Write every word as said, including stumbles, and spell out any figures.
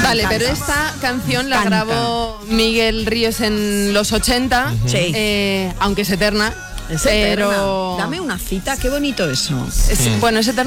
Vale, pero esta canción la Canta. grabó Miguel Ríos en los ochenta, Sí. eh, aunque es eterna. Es pero eterna. Dame una cita, qué bonito eso. es- bueno, es eterna.